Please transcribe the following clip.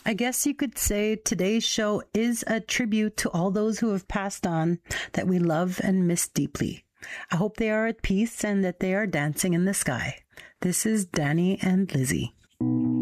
I guess you could say today's show is a tribute to all those who have passed on that we love and miss deeply. I hope they are at peace and that they are dancing in the sky. This is Danny and Lizzie.